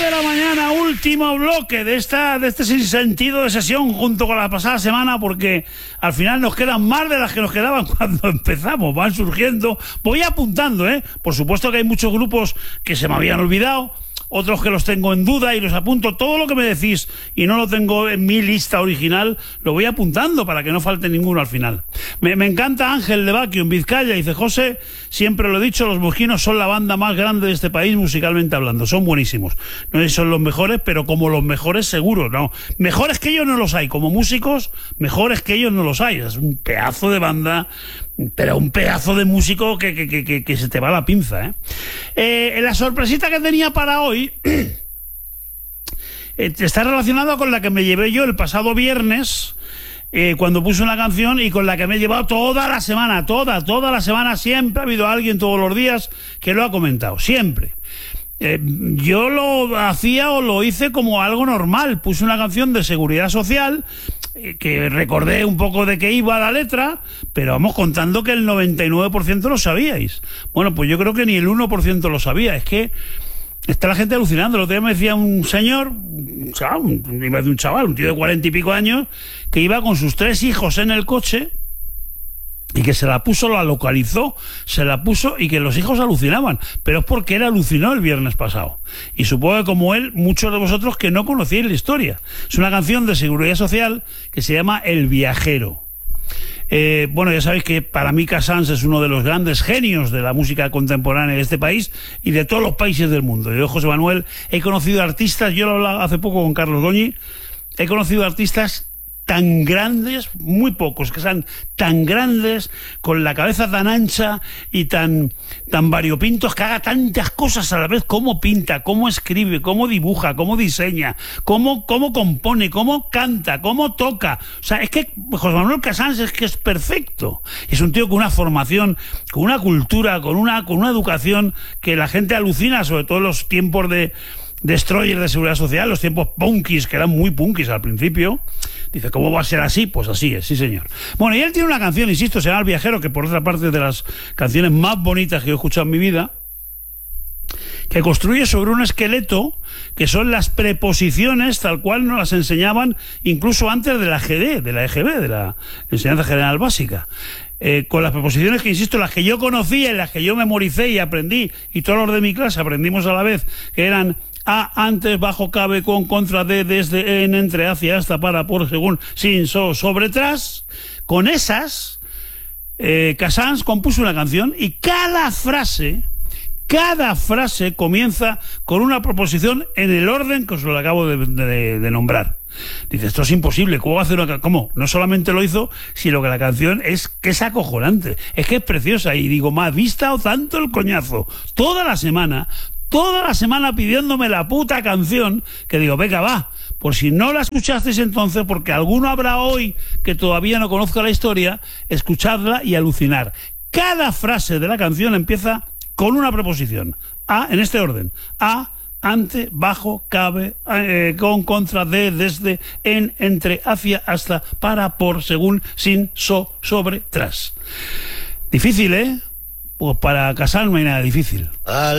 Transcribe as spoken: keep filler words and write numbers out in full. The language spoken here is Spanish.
de la mañana, último bloque de esta de este sinsentido de sesión junto con la pasada semana, porque al final nos quedan más de las que nos quedaban cuando empezamos, van surgiendo. Voy apuntando, ¿eh? Por supuesto que hay muchos grupos que se me habían olvidado, otros que los tengo en duda y los apunto. Todo lo que me decís y no lo tengo en mi lista original, lo voy apuntando para que no falte ninguno al final. Me, me encanta Ángel de Baquio en Vizcaya. Dice: José, siempre lo he dicho, los Mojinos son la banda más grande de este país musicalmente hablando. Son buenísimos. No sé si son los mejores, pero como los mejores seguro, no. Mejores que ellos no los hay. Como músicos, mejores que ellos no los hay. Es un pedazo de banda, pero un pedazo de músico que, que, que, que, que se te va la pinza, ¿eh? Eh, la sorpresita que tenía para hoy eh, está relacionada con la que me llevé yo el pasado viernes, eh, cuando puse una canción, y con la que me he llevado toda la semana, toda, toda la semana. Siempre ha habido alguien todos los días que lo ha comentado, siempre. Eh, yo lo hacía o lo hice como algo normal. Puse una canción de seguridad social, eh, que recordé un poco de qué iba la letra, pero vamos contando que el noventa y nueve por ciento lo sabíais. Bueno, pues yo creo que ni el uno por ciento lo sabía. Es que está la gente alucinando. El otro día me decía un señor, un chaval, un, iba de un chaval, un tío de cuarenta y pico años, que iba con sus tres hijos en el coche y que se la puso, la localizó, se la puso, y que los hijos alucinaban. Pero es porque él alucinó el viernes pasado. Y supongo que, como él, muchos de vosotros que no conocíais la historia. Es una canción de seguridad social que se llama El Viajero. Eh, bueno, ya sabéis que para mí Casals es uno de los grandes genios de la música contemporánea de este país y de todos los países del mundo. Yo, José Manuel, he conocido artistas, yo lo hablaba hace poco con Carlos Goñi, he conocido artistas tan grandes, muy pocos que sean tan grandes, con la cabeza tan ancha y tan, tan variopintos, que haga tantas cosas a la vez. Cómo pinta, cómo escribe, cómo dibuja, cómo diseña, cómo, cómo compone, cómo canta, cómo toca. O sea, es que José Manuel Casals es que es perfecto. Es un tío con una formación, con una cultura, con una, con una educación que la gente alucina, sobre todo en los tiempos de Destroyer de seguridad social, los tiempos punkis, que eran muy punkis al principio. Dice: ¿cómo va a ser así? Pues así es, sí señor. Bueno, y él tiene una canción, insisto, se llama El Viajero, que por otra parte es de las canciones más bonitas que he escuchado en mi vida, que construye sobre un esqueleto que son las preposiciones tal cual nos las enseñaban incluso antes de la G D, de la E G B, de la Enseñanza General Básica. Eh, con las preposiciones que, insisto, las que yo conocía y las que yo memoricé y aprendí, y todos los de mi clase aprendimos a la vez, que eran a, antes, bajo, cabe, con, contra, de, desde, en, entre, hacia, hasta, para, por, según, sin, so, sobre, tras. Con esas, eh, Casals compuso una canción, y cada frase, cada frase comienza con una proposición en el orden que os lo acabo de, de, de nombrar. Dice: esto es imposible, ¿cómo va a hacer una canción? ¿Cómo? No solamente lo hizo, sino que la canción es que es acojonante, es que es preciosa. Y digo, me ha visto tanto el coñazo toda la semana, toda la semana pidiéndome la puta canción, que digo, venga, va, por si no la escuchasteis entonces, porque alguno habrá hoy que todavía no conozca la historia, escuchadla y alucinar. Cada frase de la canción empieza con una preposición. A, en este orden: a, ante, bajo, cabe, eh, con, contra, de, desde, en, entre, hacia, hasta, para, por, según, sin, so, sobre, tras. Difícil, ¿eh? Pues para Casals no hay nada difícil.